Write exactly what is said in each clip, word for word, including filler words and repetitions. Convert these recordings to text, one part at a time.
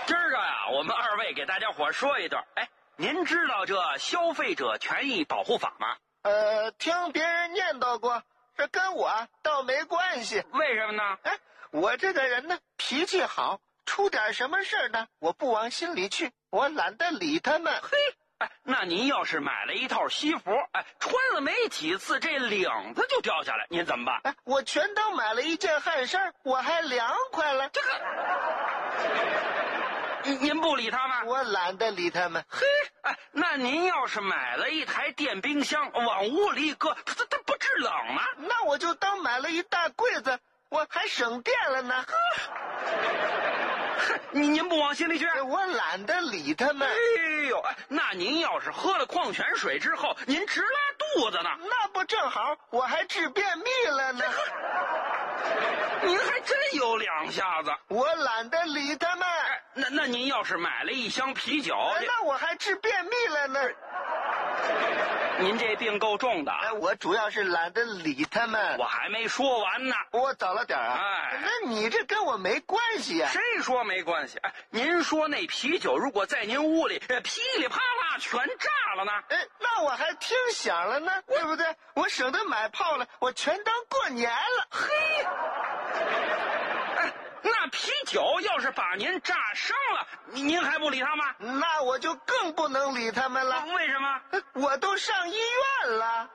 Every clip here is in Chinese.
今儿个呀，我们二位给大家伙说一段。哎，您知道这消费者权益保护法吗？ 呃，听别人念叨过，这跟我倒没关系。 为什么呢？ 哎，我这个人呢，脾气好，出点什么事呢，我不往心里去，我懒得理他们。 嘿，哎，那您要是买了一套西服，哎，穿了没几次，这领子就掉下来，您怎么办？ 哎，我全当买了一件汗衫，我还凉快了。 这个，您您不理他们？ 我懒得理他们。 嘿，哎，那您要是买了一台电冰箱，往屋里一搁，它它它不制冷吗？ 那我就当买了一大柜子，我还省电了呢。 您您不往心里去？ 我懒得理他们。 哎呦，哎，那您要是喝了矿泉水之后，您直拉肚子呢？ 那不正好，我还治便秘了呢。 您还真有两下子。 我懒得理他们。 哎，那那您要是买了一箱啤酒， 那我还治便秘了呢。 您这病够重的。 哎，我主要是懒得理他们。 我还没说完呢。 我早了点啊。 哎， 那你这跟我没关系啊。 谁说没关系？哎，您说那啤酒如果在您屋里噼里啪啦全炸了呢？ 哎，那我还听响了呢，对不对？我省得买炮了，我全当过年了。 嘿，哎，那啤酒要是把您炸伤了，您还不理他吗？ 那我就更不能理他们了。 为什么？ 我都上医院了。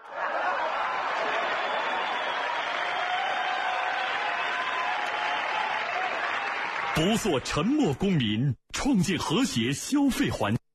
不做沉默公民，创建和谐消费环境。